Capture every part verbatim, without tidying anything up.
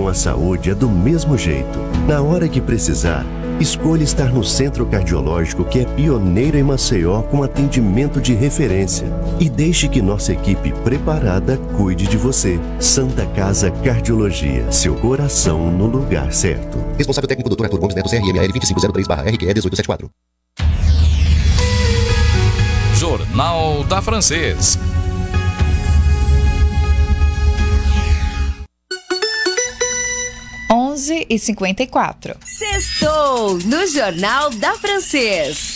a saúde é do mesmo jeito. Na hora que precisar, escolha estar no Centro Cardiológico, que é pioneiro em Maceió com atendimento de referência. E deixe que nossa equipe preparada cuide de você. Santa Casa Cardiologia, seu coração no lugar certo. Responsável técnico doutor Arthur Gomes Neto, C R M A L dois cinco zero três barra R Q E dezoito setenta e quatro. Jornal da Francês. onze e cinquenta e quatro. Sextou no Jornal da Francês.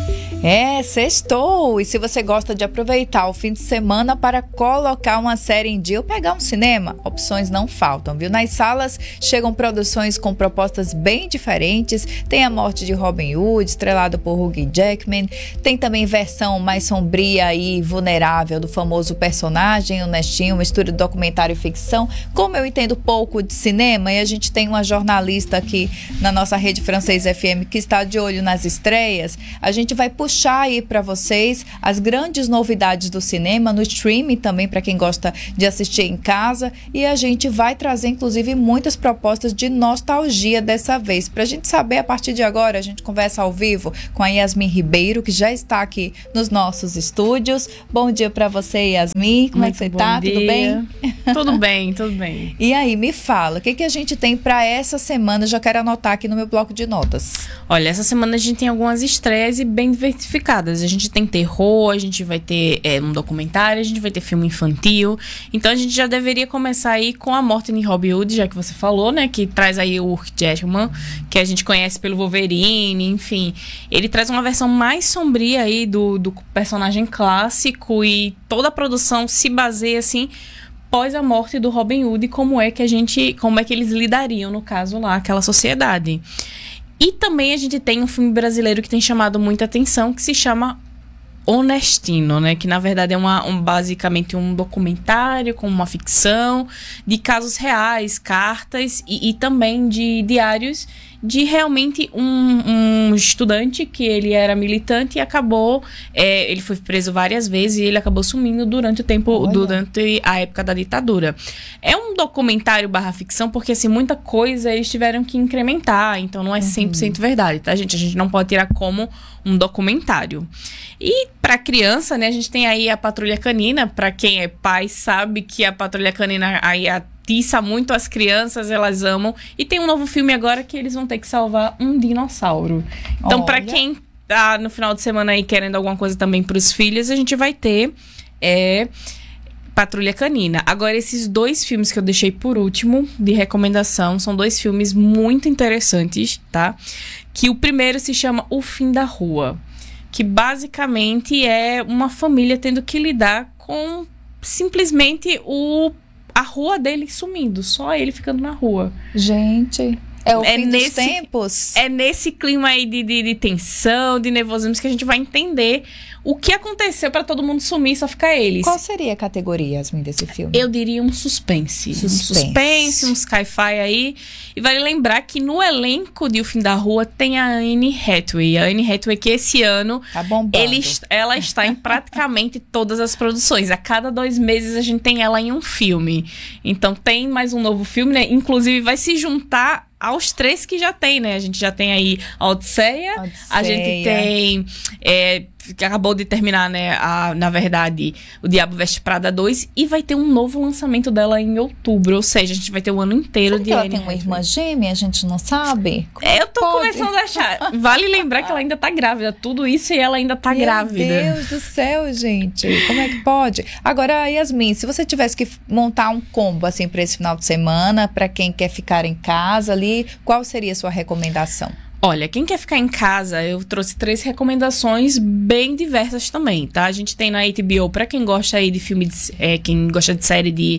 É, sextou! E se você gosta de aproveitar o fim de semana para colocar uma série em dia ou pegar um cinema, opções não faltam, viu? Nas salas chegam produções com propostas bem diferentes. Tem A Morte de Robin Hood, estrelado por Hugh Jackman. Tem também versão mais sombria e vulnerável do famoso personagem, o Nestinho, uma mistura de documentário e ficção. Como eu entendo pouco de cinema e a gente tem uma jornalista aqui na nossa rede Francês F M que está de olho nas estreias, a gente vai puxar puxar aí para vocês as grandes novidades do cinema, no streaming também para quem gosta de assistir em casa, e a gente vai trazer inclusive muitas propostas de nostalgia dessa vez. Para a gente saber, a partir de agora, a gente conversa ao vivo com a Yasmin Ribeiro, que já está aqui nos nossos estúdios. Bom dia para você, Yasmin. Como Muito é que você bom tá? dia. Tudo bem? Tudo bem, tudo bem. E aí, me fala, o que, que a gente tem para essa semana? Eu já quero anotar aqui no meu bloco de notas. Olha, essa semana a gente tem algumas estreias e bem diversificadas. A gente tem terror, a gente vai ter é, um documentário, a gente vai ter filme infantil. Então a gente já deveria começar aí com A Morte de Robin Hood, já que você falou, né? Que traz aí o Hugh Jackman, que a gente conhece pelo Wolverine, enfim. Ele traz uma versão mais sombria aí do, do personagem clássico, e toda a produção se baseia assim pós a morte do Robin Hood, como é que a gente, como é que eles lidariam, no caso lá, aquela sociedade. E também a gente tem um filme brasileiro que tem chamado muita atenção, que se chama O Nestino, né? Que na verdade é uma, um, basicamente um documentário com uma ficção de casos reais, cartas e, e também de diários de realmente um, um estudante que ele era militante e acabou, é, ele foi preso várias vezes e ele acabou sumindo durante o tempo, Olha. durante a época da ditadura. É um documentário barra ficção porque, assim, muita coisa eles tiveram que incrementar, então não é cem por cento uhum. verdade, tá, gente? A gente não pode tirar como um documentário. E pra criança, né, a gente tem aí a Patrulha Canina. Pra quem é pai sabe que a Patrulha Canina aí atiça muito as crianças, elas amam. E tem um novo filme agora que eles vão ter que salvar um dinossauro. Então, Olha. pra quem tá no final de semana aí querendo alguma coisa também pros filhos, a gente vai ter é, Patrulha Canina. Agora, esses dois filmes que eu deixei por último de recomendação são dois filmes muito interessantes, tá? Que o primeiro se chama O Fim da Rua, que basicamente é uma família tendo que lidar com simplesmente o, a rua dele sumindo, só ele ficando na rua. Gente, é o é fim nesse, dos tempos. É nesse clima aí de, de, de tensão, de nervosismo, que a gente vai entender o que aconteceu pra todo mundo sumir e só ficar eles. Qual seria a categoria, Yasmin, desse filme? Eu diria um suspense. Suspense. Um suspense, um sci-fi aí. E vale lembrar que no elenco de O Fim da Rua tem a Anne Hathaway. A Anne Hathaway que esse ano tá bombando. Ele, ela está em praticamente todas as produções. A cada dois meses a gente tem ela em um filme. Então tem mais um novo filme, né? Inclusive vai se juntar aos três que já tem, né? A gente já tem aí a Odisseia, Odisseia. A gente tem... É, que acabou de terminar, né? A, na verdade, O Diabo Veste Prada dois. E vai ter um novo lançamento dela em outubro. Ou seja, a gente vai ter o ano inteiro Será de que ela Anne tem uma Hathaway. irmã gêmea? A gente não sabe? Como Eu tô pode? começando a achar. Vale lembrar que ela ainda tá grávida. Tudo isso e ela ainda tá Meu grávida. Meu Deus do céu, gente. Como é que pode? Agora, Yasmin, se você tivesse que montar um combo, assim, pra esse final de semana, pra quem quer ficar em casa ali, qual seria a sua recomendação? Olha, quem quer ficar em casa, eu trouxe três recomendações bem diversas também, tá? A gente tem na H B O, pra quem gosta aí de filme, de, é, quem gosta de série de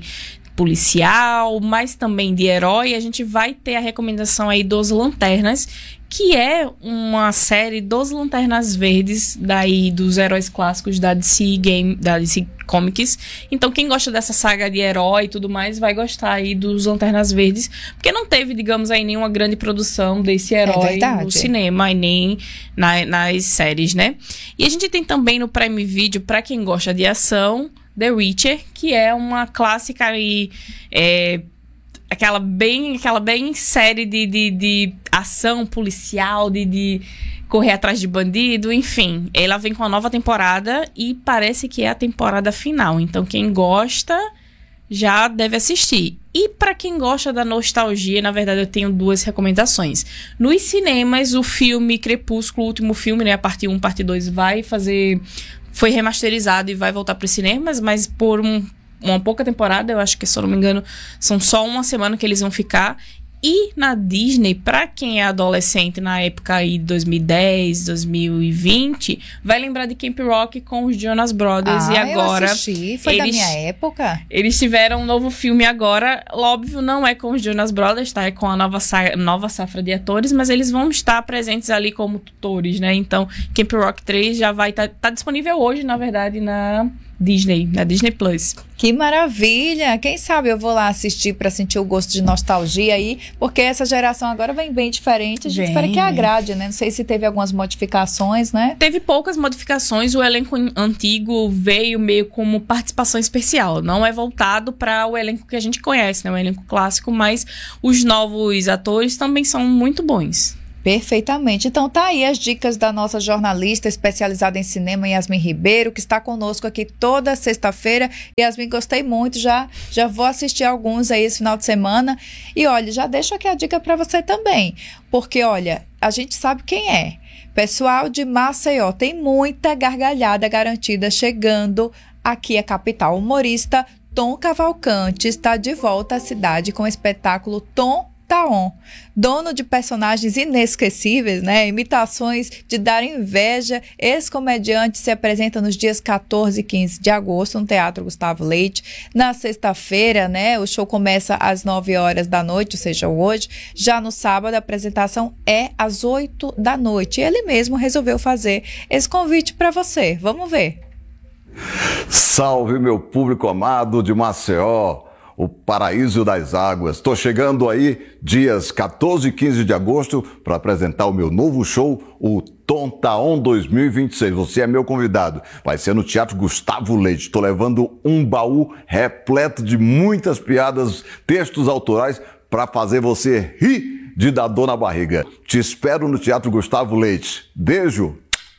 policial, mas também de herói, a gente vai ter a recomendação aí dos Lanternas, que é uma série dos Lanternas Verdes, daí dos heróis clássicos da D C Game, da D C Comics. Então quem gosta dessa saga de herói e tudo mais, vai gostar aí dos Lanternas Verdes, porque não teve, digamos aí, nenhuma grande produção desse herói é no cinema e nem na, nas séries, né? E a gente tem também no Prime Video, pra quem gosta de ação, The Witcher, que é uma clássica aí, é, aquela bem, aquela bem série de, de, de ação policial, de, de correr atrás de bandido, enfim. Ela vem com a nova temporada e parece que é a temporada final. Então, quem gosta já deve assistir. E para quem gosta da nostalgia, na verdade eu tenho duas recomendações. Nos cinemas, o filme Crepúsculo, o último filme, né, a parte um, parte dois, vai fazer... Foi remasterizado e vai voltar para os cinemas, mas por um, uma pouca temporada, eu acho que, se eu não me engano, são só uma semana que eles vão ficar. E na Disney, pra quem é adolescente na época aí de dois mil e dez, dois mil e vinte, vai lembrar de Camp Rock com os Jonas Brothers. Ah, e agora... eu assisti. Foi eles, da minha época. Eles tiveram um novo filme agora. Óbvio, não é com os Jonas Brothers, tá? É com a nova, sa- nova safra de atores, mas eles vão estar presentes ali como tutores, né? Então, Camp Rock três já vai estar... Tá, tá disponível hoje, na verdade, na Disney, na Disney Plus. Que maravilha! Quem sabe eu vou lá assistir para sentir o gosto de nostalgia aí, porque essa geração agora vem bem diferente. A gente Vem. espera que agrade, né? Não sei se teve algumas modificações, né? Teve poucas modificações. O elenco antigo veio meio como participação especial. Não é voltado para o elenco que a gente conhece, né? O elenco clássico, mas os novos atores também são muito bons. Perfeitamente. Então tá aí as dicas da nossa jornalista especializada em cinema, Yasmin Ribeiro, que está conosco aqui toda sexta-feira. Yasmin, gostei muito, já, já vou assistir alguns aí esse final de semana. E olha, já deixo aqui a dica para você também, porque olha, a gente sabe quem é. Pessoal de Maceió, tem muita gargalhada garantida chegando aqui à capital. O humorista Tom Cavalcante está de volta à cidade com o espetáculo Tom Taon, dono de personagens inesquecíveis, né? Imitações de dar inveja. Esse comediante se apresenta nos dias quatorze e quinze de agosto no Teatro Gustavo Leite. Na sexta-feira, né? O show começa às nove horas da noite, ou seja, hoje. Já no sábado, a apresentação é às oito da noite. E ele mesmo resolveu fazer esse convite para você. Vamos ver. Salve, meu público amado de Maceió, o paraíso das águas. Estou chegando aí dias quatorze e quinze de agosto para apresentar o meu novo show, o Tom Taon dois mil e vinte e seis. Você é meu convidado. Vai ser no Teatro Gustavo Leite. Estou levando um baú repleto de muitas piadas, textos autorais para fazer você rir de dar dor na barriga. Te espero no Teatro Gustavo Leite. Beijo!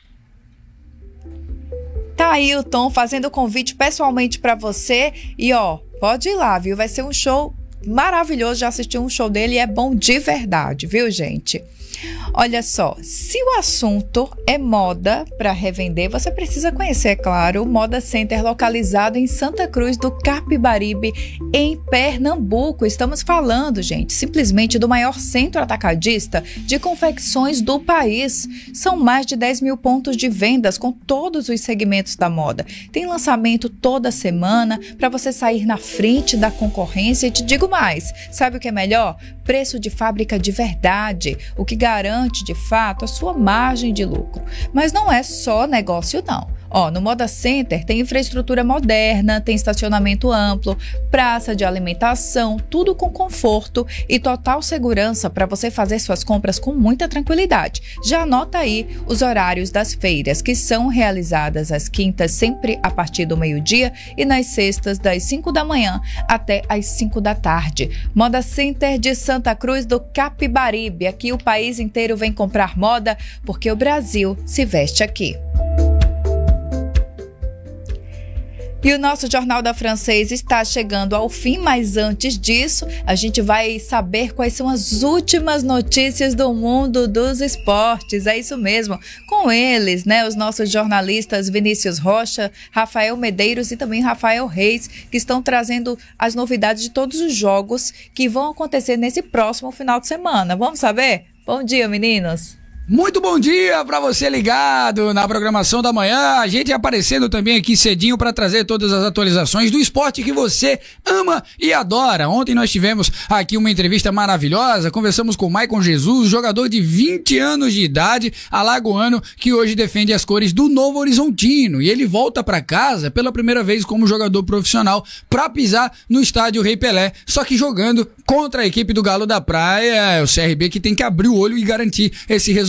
Tá aí o Tom fazendo o convite pessoalmente para você e ó, pode ir lá, viu? Vai ser um show maravilhoso, já assisti um show dele e é bom de verdade, viu, gente? Olha só, se o assunto é moda para revender, você precisa conhecer, é claro, o Moda Center localizado em Santa Cruz do Capibaribe, em Pernambuco. Estamos falando, gente, simplesmente do maior centro atacadista de confecções do país. São mais de dez mil pontos de vendas com todos os segmentos da moda. Tem lançamento toda semana para você sair na frente da concorrência. E te digo mais, sabe o que é melhor? Preço de fábrica de verdade, o que garante de fato a sua margem de lucro. Mas não é só negócio não. Ó, no Moda Center tem infraestrutura moderna, tem estacionamento amplo, praça de alimentação, tudo com conforto e total segurança para você fazer suas compras com muita tranquilidade. Já anota aí os horários das feiras, que são realizadas às quintas sempre a partir do meio-dia e nas sextas das cinco da manhã até às cinco da tarde. Moda Center de Santa Cruz do Capibaribe. Aqui o país inteiro vem comprar moda porque o Brasil se veste aqui. E o nosso Jornal da Francês está chegando ao fim, mas antes disso, a gente vai saber quais são as últimas notícias do mundo dos esportes. É isso mesmo, com eles, né, os nossos jornalistas Vinícius Rocha, Rafael Medeiros e também Rafael Reis, que estão trazendo as novidades de todos os jogos que vão acontecer nesse próximo final de semana. Vamos saber? Bom dia, meninos! Muito bom dia para você ligado na programação da manhã, a gente aparecendo também aqui cedinho para trazer todas as atualizações do esporte que você ama e adora. Ontem nós tivemos aqui uma entrevista maravilhosa, conversamos com o Maicon Jesus, jogador de vinte anos de idade, alagoano, que hoje defende as cores do Novo Horizontino, e ele volta para casa pela primeira vez como jogador profissional para pisar no estádio Rei Pelé, só que jogando contra a equipe do Galo da Praia, o C R B, que tem que abrir o olho e garantir esse resultado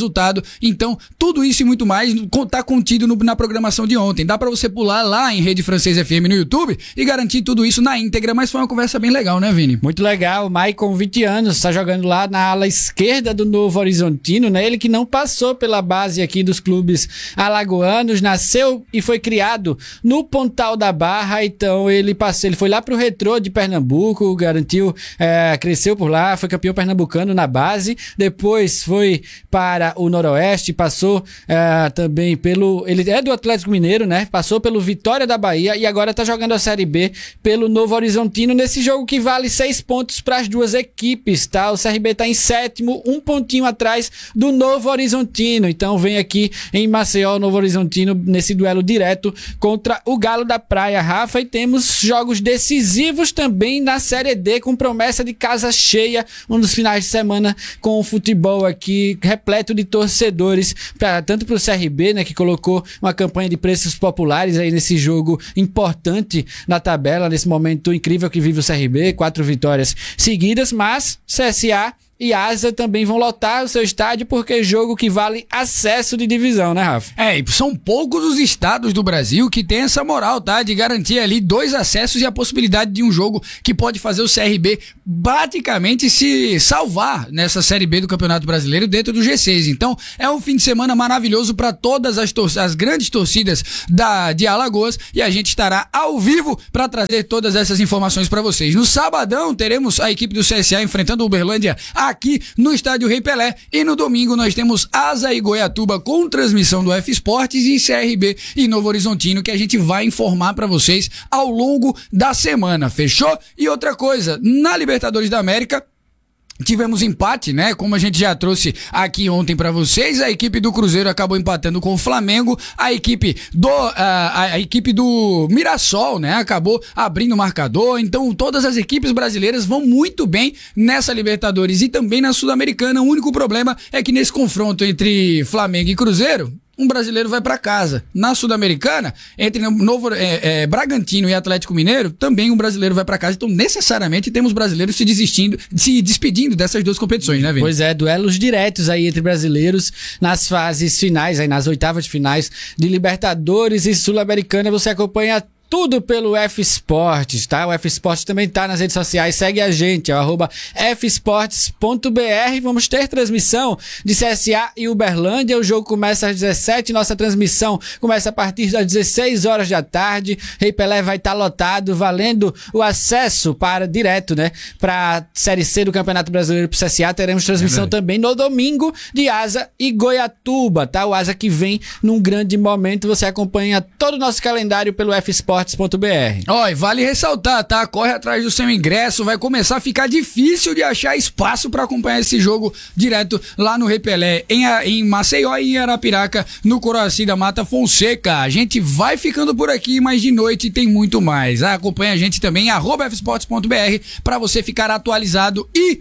resultado. Então, tudo isso e muito mais está contido no, na programação de ontem. Dá para você pular lá em Rede Francês F M no YouTube e garantir tudo isso na íntegra, mas foi uma conversa bem legal, né, Vini? Muito legal. O Maicon, vinte anos, está jogando lá na ala esquerda do Novo Horizontino, né? Ele que não passou pela base aqui dos clubes alagoanos, nasceu e foi criado no Pontal da Barra, então ele passou, ele foi lá pro Retrô de Pernambuco, garantiu, é, cresceu por lá, foi campeão pernambucano na base, depois foi para o Noroeste, passou é, também pelo, ele é do Atlético Mineiro, né? Passou pelo Vitória da Bahia e agora tá jogando a Série B pelo Novo Horizontino nesse jogo que vale seis pontos para as duas equipes, tá? O C R B tá em sétimo, um pontinho atrás do Novo Horizontino, então vem aqui em Maceió, Novo Horizontino, nesse duelo direto contra o Galo da Praia, Rafa, e temos jogos decisivos também na Série D, com promessa de casa cheia, um dos finais de semana com o futebol aqui repleto de torcedores, pra, tanto para o C R B, né, que colocou uma campanha de preços populares aí nesse jogo importante na tabela, nesse momento incrível que vive o C R B, quatro vitórias seguidas, mas C S A e Asa também vão lotar o seu estádio porque é jogo que vale acesso de divisão, né, Rafa? É, e são poucos os estados do Brasil que tem essa moral, tá? De garantir ali dois acessos e a possibilidade de um jogo que pode fazer o C R B praticamente se salvar nessa Série B do Campeonato Brasileiro dentro do G seis. Então, é um fim de semana maravilhoso para todas as, tor- as grandes torcidas da, de Alagoas e a gente estará ao vivo para trazer todas essas informações para vocês. No sabadão, teremos a equipe do C S A enfrentando o Uberlândia aqui no Estádio Rei Pelé, e no domingo nós temos Asa e Goiatuba com transmissão do F Esportes e C R B e Novo Horizontino, que a gente vai informar para vocês ao longo da semana, fechou? E outra coisa, na Libertadores da América tivemos empate, né? Como a gente já trouxe aqui ontem pra vocês, a equipe do Cruzeiro acabou empatando com o Flamengo, a equipe do a, a equipe do Mirassol, né? Acabou abrindo o marcador. Então todas as equipes brasileiras vão muito bem nessa Libertadores e também na Sul-Americana. O único problema é que nesse confronto entre Flamengo e Cruzeiro, um brasileiro vai para casa. Na Sul-Americana, entre Novo, é, é, Bragantino e Atlético Mineiro, também um brasileiro vai para casa. Então, necessariamente, temos brasileiros se desistindo, se despedindo dessas duas competições, né, Vini? Pois é, duelos diretos aí entre brasileiros nas fases finais, aí nas oitavas de finais de Libertadores e Sul-Americana. Você acompanha tudo pelo F Esportes, tá? O F Esportes também tá nas redes sociais, segue a gente, é o arroba f esportes ponto b r. Vamos ter transmissão de C S A e Uberlândia, o jogo começa às dezessete, nossa transmissão começa a partir das dezesseis horas da tarde, Rei Pelé vai estar tá lotado, valendo o acesso para, direto, né, para Série C do Campeonato Brasileiro pro C S A. Teremos transmissão é também no domingo de Asa e Goiatuba, tá? O Asa que vem num grande momento, você acompanha todo o nosso calendário pelo F Esportes ponto b r. Ó, e vale ressaltar, tá? Corre atrás do seu ingresso, vai começar a ficar difícil de achar espaço para acompanhar esse jogo direto lá no Rei Pelé, em, em Maceió e em Arapiraca, no Coroaci da Mata Fonseca. A gente vai ficando por aqui, mas de noite tem muito mais. Ah, acompanha a gente também, arroba f esportes ponto b r, para você ficar atualizado e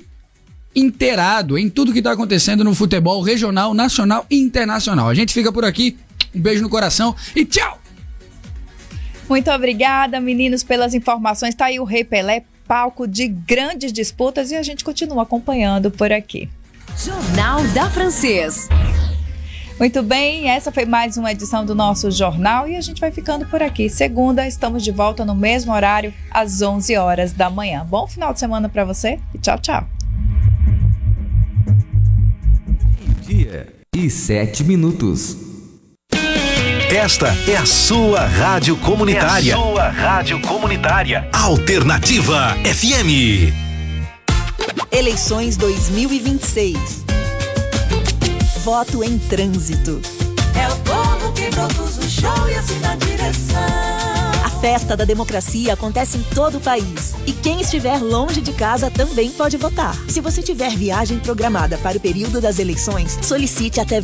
inteirado em tudo que tá acontecendo no futebol regional, nacional e internacional. A gente fica por aqui, um beijo no coração e tchau! Muito obrigada, meninos, pelas informações. Tá aí o Rei Pelé, palco de grandes disputas, e a gente continua acompanhando por aqui. Jornal da Francês. Muito bem, essa foi mais uma edição do nosso jornal e a gente vai ficando por aqui. Segunda, estamos de volta no mesmo horário, às onze horas da manhã. Bom final de semana para você e tchau, tchau. Dia e sete minutos. Esta é a sua rádio comunitária. É a sua rádio comunitária. Alternativa F M. Eleições dois mil e vinte e seis. Voto em trânsito. É o povo que produz o show e assina a direção. A festa da democracia acontece em todo o país. E quem estiver longe de casa também pode votar. Se você tiver viagem programada para o período das eleições, solicite até